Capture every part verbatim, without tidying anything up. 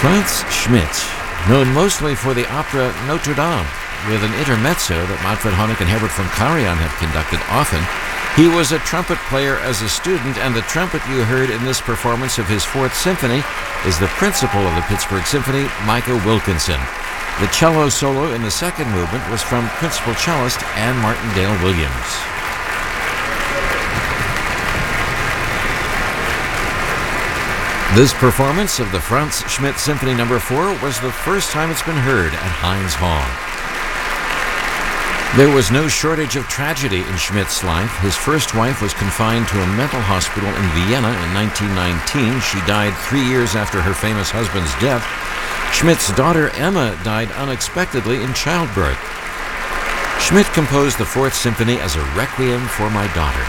Franz Schmidt, known mostly for the opera Notre Dame, with an intermezzo that Manfred Honeck and Herbert von Karajan have conducted often. He was a trumpet player as a student, and the trumpet you heard in this performance of his Fourth Symphony is the principal of the Pittsburgh Symphony, Micah Wilkinson. The cello solo in the second movement was from principal cellist Anne Martindale Williams. This performance of the Franz Schmidt Symphony Number four was the first time it's been heard at Heinz Hall. There was no shortage of tragedy in Schmidt's life. His first wife was confined to a mental hospital in Vienna in nineteen nineteen. She died three years after her famous husband's death. Schmidt's daughter Emma died unexpectedly in childbirth. Schmidt composed the Fourth Symphony as a requiem for my daughter.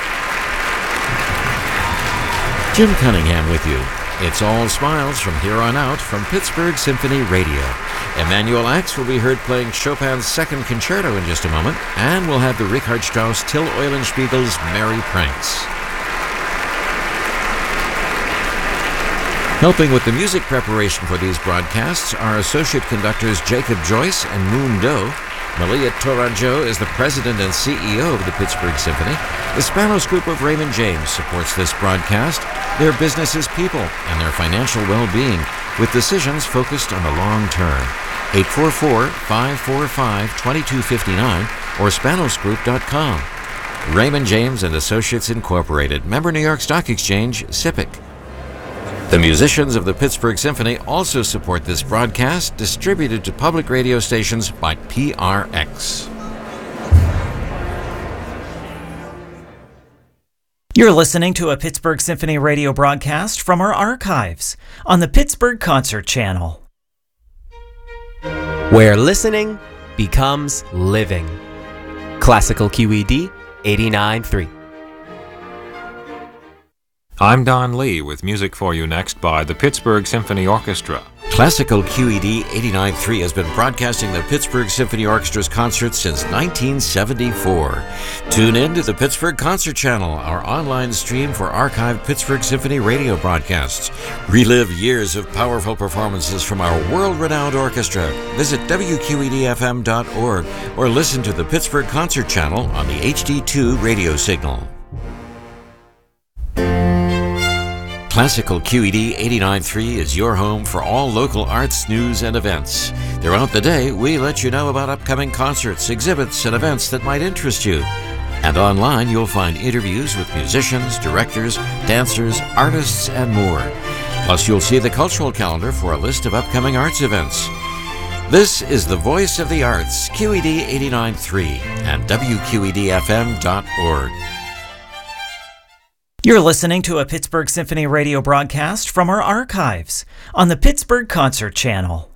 Jim Cunningham with you. It's all smiles from here on out from Pittsburgh Symphony Radio. Emanuel Ax will be heard playing Chopin's Second Concerto in just a moment, and we'll have the Richard Strauss Till Eulenspiegel's Merry Pranks. Helping with the music preparation for these broadcasts are associate conductors Jacob Joyce and Moon Doe. Malia Tourangeau is the president and C E O of the Pittsburgh Symphony. The Spanos Group of Raymond James supports this broadcast. Their business is people and their financial well-being, with decisions focused on the long term. eight four four, five four five, two two five nine or spanos group dot com. Raymond James and Associates Incorporated, member New York Stock Exchange, S I P C. The musicians of the Pittsburgh Symphony also support this broadcast, distributed to public radio stations by P R X. You're listening to a Pittsburgh Symphony radio broadcast from our archives on the Pittsburgh Concert Channel, where listening becomes living. Classical Q E D eighty-nine point three. I'm Don Lee with music for you next by the Pittsburgh Symphony Orchestra. Classical Q E D eighty-nine point three has been broadcasting the Pittsburgh Symphony Orchestra's concerts since nineteen seventy-four. Tune in to the Pittsburgh Concert Channel, our online stream for archived Pittsburgh Symphony radio broadcasts. Relive years of powerful performances from our world-renowned orchestra. Visit W Q E D F M dot org or listen to the Pittsburgh Concert Channel on the H D two radio signal. Classical Q E D eighty-nine point three is your home for all local arts, news, and events. Throughout the day, we let you know about upcoming concerts, exhibits, and events that might interest you. And online, you'll find interviews with musicians, directors, dancers, artists, and more. Plus, you'll see the cultural calendar for a list of upcoming arts events. This is the Voice of the Arts, Q E D eighty-nine point three, and W Q E D F M dot org. You're listening to a Pittsburgh Symphony radio broadcast from our archives on the Pittsburgh Concert Channel.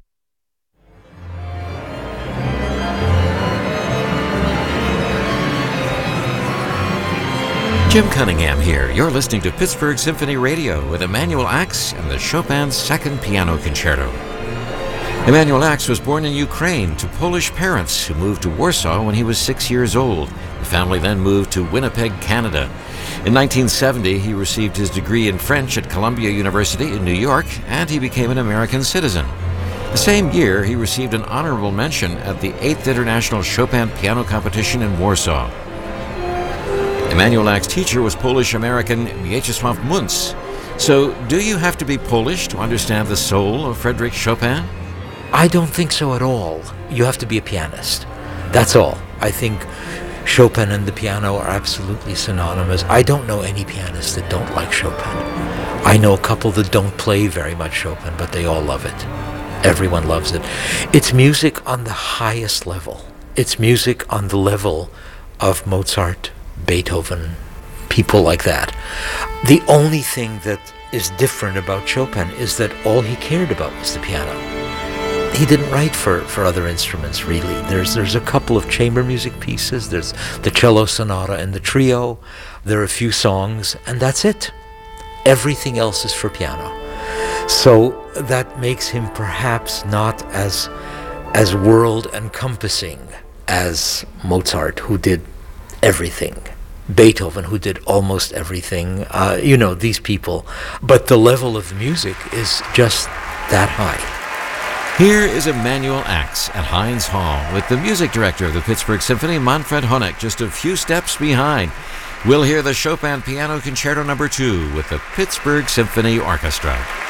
Jim Cunningham here. You're listening to Pittsburgh Symphony Radio with Emanuel Ax and the Chopin Second Piano Concerto. Emanuel Ax was born in Ukraine to Polish parents who moved to Warsaw when he was six years old. The family then moved to Winnipeg, Canada. In nineteen seventy, he received his degree in French at Columbia University in New York, and he became an American citizen. The same year, he received an honorable mention at the eighth International Chopin Piano Competition in Warsaw. Emanuel Ax's teacher was Polish-American Mieczysław Munz. So, do you have to be Polish to understand the soul of Frédéric Chopin? I don't think so at all. You have to be a pianist. That's all. I think Chopin and the piano are absolutely synonymous. I don't know any pianists that don't like Chopin. I know a couple that don't play very much Chopin, but they all love it. Everyone loves it. It's music on the highest level. It's music on the level of Mozart, Beethoven, people like that. The only thing that is different about Chopin is that all he cared about was the piano. He didn't write for, for other instruments, really. There's there's a couple of chamber music pieces. There's the cello sonata and the trio. There are a few songs, and that's it. Everything else is for piano. So that makes him perhaps not as as world-encompassing as Mozart, who did everything. Beethoven, who did almost everything. Uh, you know, these people. But the level of the music is just that high. Here is Emanuel Ax at Heinz Hall with the music director of the Pittsburgh Symphony, Manfred Honeck, just a few steps behind. We'll hear the Chopin Piano Concerto number two with the Pittsburgh Symphony Orchestra.